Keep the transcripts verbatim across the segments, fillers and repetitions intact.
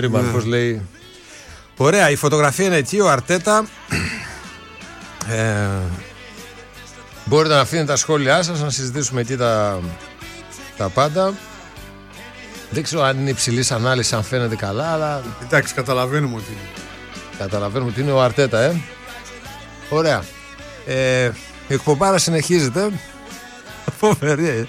Ρίμαν, ναι. Πώς λέει. Ωραία, η φωτογραφία είναι εκεί, ο Αρτέτα. Ε, μπορείτε να αφήνετε τα σχόλιά σας, να συζητήσουμε εκεί τα, τα πάντα. Δεν ξέρω αν είναι υψηλής ανάλυσης, αν φαίνεται καλά, αλλά. Εντάξει, καταλαβαίνουμε ότι είναι. Καταλαβαίνουμε ότι είναι ο Αρτέτα, ε. Ωραία. Ε, η εκπομπάρα συνεχίζεται. Φοβερή, ε.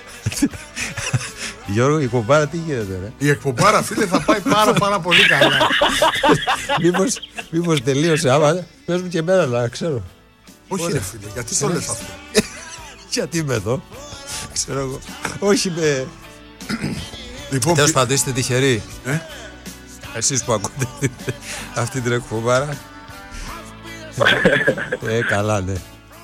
Γιώργο, η εκπομπάρα τι γίνεται, ρε? Η εκπομπάρα, φίλε, θα πάει πάρα πάρα πολύ καλά. Μήπως, μήπως τελείωσε, άμα πες μου και εμένα να ξέρω. Όχι, ωραία, ρε φίλε, γιατί το λες αυτό? Γιατί είμαι εδώ, ξέρω εγώ. Όχι με... Λοιπόν, τέλος πάντων, είστε τυχεροί. Ε? Εσείς που ακούτε αυτή την εκπομπάρα. Ε, καλά, ναι.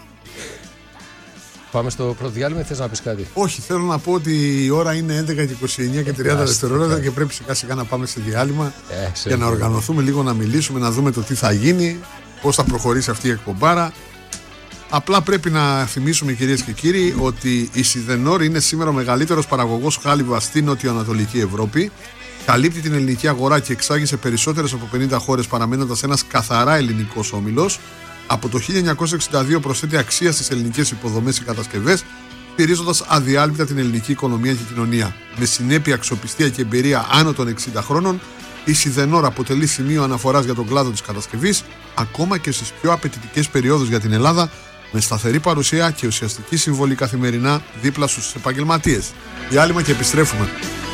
Πάμε στο πρώτο διάλειμμα ή θες να πεις κάτι? Όχι, θέλω να πω ότι η ώρα είναι έντεκα και είκοσι εννιά και τριάντα δευτερόλεπτα και πρέπει σιγά σιγά να πάμε σε διάλειμμα ε, για να οργανωθούμε λίγο, να μιλήσουμε, να δούμε το τι θα γίνει, πώς θα προχωρήσει αυτή η εκπομπάρα. Απλά πρέπει να θυμίσουμε, κυρίες και κύριοι, ότι η Σιδενόρ είναι σήμερα ο μεγαλύτερος παραγωγός χάλιβα στην νοτιοανατολική Ευρώπη. Καλύπτει την ελληνική αγορά και εξάγει σε περισσότερες από πενήντα χώρες, παραμένοντας ένας καθαρά ελληνικός όμιλος. Από το χίλια εννιακόσια εξήντα δύο προσθέτει αξία στις ελληνικές υποδομές και κατασκευές, στηρίζοντας αδιάλειπτα την ελληνική οικονομία και κοινωνία. Με συνέπεια, αξιοπιστία και εμπειρία άνω των εξήντα χρόνων, η Σιδενόρ αποτελεί σημείο αναφοράς για τον κλάδο της κατασκευής, ακόμα και στις πιο απαιτητικές περιόδους για την Ελλάδα, με σταθερή παρουσία και ουσιαστική συμβολή καθημερινά δίπλα στους επαγγελματίες. Διάλειμμα και επιστρέφουμε.